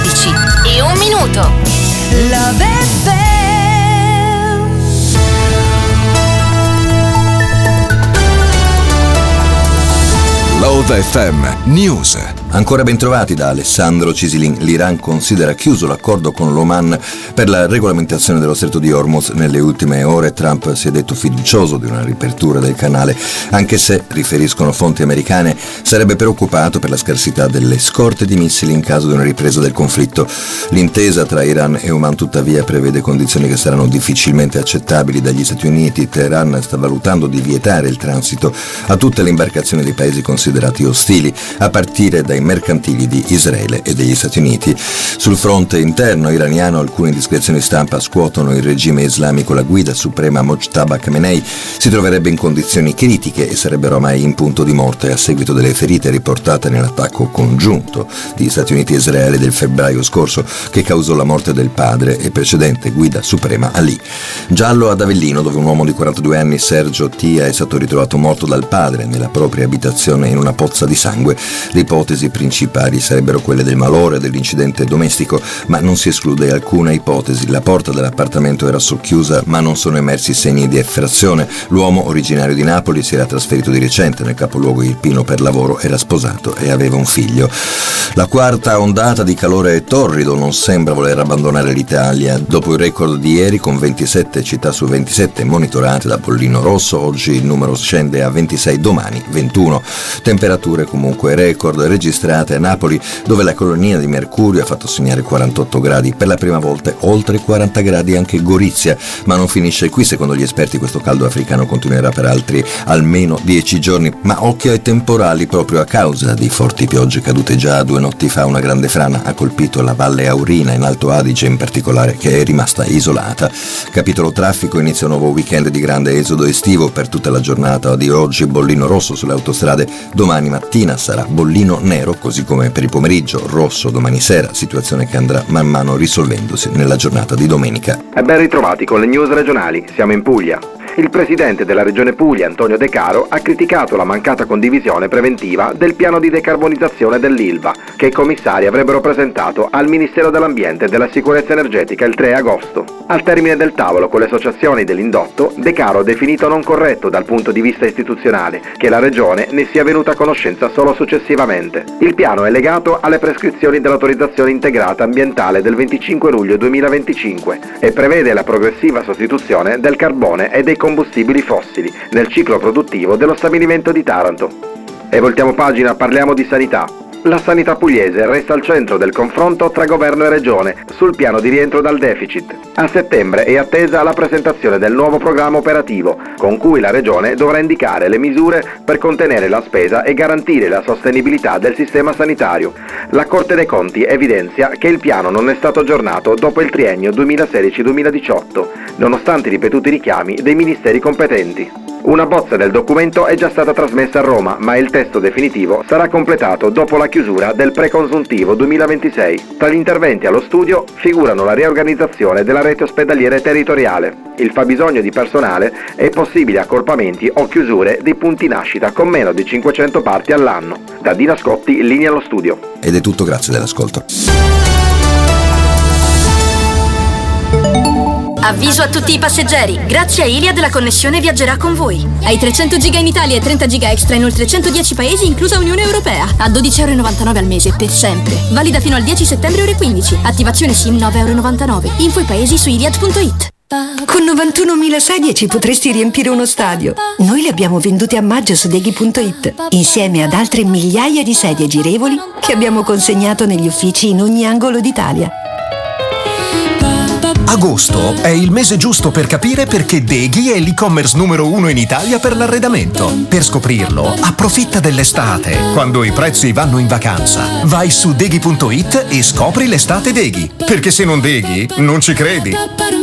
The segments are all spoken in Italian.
11:01. Love FM. Love FM News. Ancora ben trovati da Alessandro Cisilin. L'Iran considera chiuso l'accordo con l'Oman per la regolamentazione dello stretto di Hormuz. Nelle ultime ore Trump si è detto fiducioso di una riapertura del canale, anche se, riferiscono fonti americane, sarebbe preoccupato per la scarsità delle scorte di missili in caso di una ripresa del conflitto. L'intesa tra Iran e Oman tuttavia prevede condizioni che saranno difficilmente accettabili dagli Stati Uniti. Teheran sta valutando di vietare il transito a tutte le imbarcazioni dei paesi considerati ostili, a partire dai mercantili di Israele e degli Stati Uniti. Sul fronte interno iraniano alcune indiscrezioni stampa scuotono il regime islamico. La guida suprema Mojtaba Khamenei si troverebbe in condizioni critiche e sarebbe ormai in punto di morte a seguito delle ferite riportate nell'attacco congiunto di Stati Uniti e Israele del febbraio scorso, che causò la morte del padre e precedente guida suprema Ali. Giallo ad Avellino, dove un uomo di 42 anni, Sergio Tia, è stato ritrovato morto dal padre nella propria abitazione in una pozza di sangue. Le ipotesi principali sarebbero quelle del malore, dell'incidente domestico, ma non si esclude alcuna ipotesi. La porta dell'appartamento era socchiusa, ma non sono emersi segni di effrazione. L'uomo, originario di Napoli, si era trasferito di recente nel capoluogo irpino per lavoro, era sposato e aveva un figlio. La quarta ondata di calore torrido non sembra voler abbandonare l'Italia. Dopo il record di ieri, con 27 città su 27 monitorate da bollino rosso, oggi il numero scende a 26, domani 21. Temperature comunque record registrate a Napoli, dove la colonia di mercurio ha fatto segnare 48 gradi, per la prima volta oltre 40 gradi anche Gorizia. Ma non finisce qui, secondo gli esperti questo caldo africano continuerà per altri almeno 10 giorni, ma occhio ai temporali. Proprio a causa di forti piogge cadute già 2 notti fa, una grande frana ha colpito la Valle Aurina, in Alto Adige in particolare, che è rimasta isolata. Capitolo traffico: inizia un nuovo weekend di grande esodo estivo. Per tutta la giornata di oggi bollino rosso sulle autostrade, domani mattina sarà bollino nero, così come per il pomeriggio rosso domani sera, situazione che andrà man mano risolvendosi nella giornata di domenica. E ben ritrovati con le news regionali. Siamo in Puglia. Il presidente della regione Puglia, Antonio De Caro, ha criticato la mancata condivisione preventiva del piano di decarbonizzazione dell'Ilva, che i commissari avrebbero presentato al Ministero dell'Ambiente e della Sicurezza Energetica il 3 agosto. Al termine del tavolo con le associazioni dell'indotto, De Caro ha definito non corretto dal punto di vista istituzionale che la regione ne sia venuta a conoscenza solo successivamente. Il piano è legato alle prescrizioni dell'autorizzazione integrata ambientale del 25 luglio 2025 e prevede la progressiva sostituzione del carbone e dei combustibili fossili nel ciclo produttivo dello stabilimento di Taranto. E voltiamo pagina, parliamo di sanità. La sanità pugliese resta al centro del confronto tra governo e regione sul piano di rientro dal deficit. A settembre è attesa la presentazione del nuovo programma operativo, con cui la regione dovrà indicare le misure per contenere la spesa e garantire la sostenibilità del sistema sanitario. La Corte dei Conti evidenzia che il piano non è stato aggiornato dopo il triennio 2016-2018, nonostante i ripetuti richiami dei ministeri competenti. Una bozza del documento è già stata trasmessa a Roma, ma il testo definitivo sarà completato dopo la chiusura del preconsuntivo 2026. Tra gli interventi allo studio figurano la riorganizzazione della rete ospedaliera territoriale, il fabbisogno di personale e possibili accorpamenti o chiusure dei punti nascita con meno di 500 parti all'anno. Da Dina Scotti, in linea allo studio. Ed è tutto, grazie dell'ascolto. Avviso a tutti i passeggeri. Grazie a Iliad la connessione viaggerà con voi. Hai 300 giga in Italia e 30 giga extra in oltre 110 paesi, inclusa Unione Europea. A €12,99 al mese, per sempre. Valida fino al 10 settembre ore 15. Attivazione SIM €9,99. Info i paesi su iliad.it. Con 91.000 sedie ci potresti riempire uno stadio. Noi le abbiamo vendute a maggio su Deghi.it, insieme ad altre migliaia di sedie girevoli che abbiamo consegnato negli uffici in ogni angolo d'Italia. Agosto è il mese giusto per capire perché Deghi è l'e-commerce numero 1 in Italia per l'arredamento. Per scoprirlo, approfitta dell'estate, quando i prezzi vanno in vacanza. Vai su Deghi.it e scopri l'estate Deghi, perché se non Deghi, non ci credi.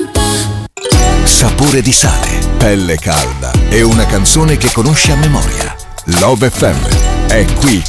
Sapore di sale, pelle calda e una canzone che conosci a memoria. Love FM è qui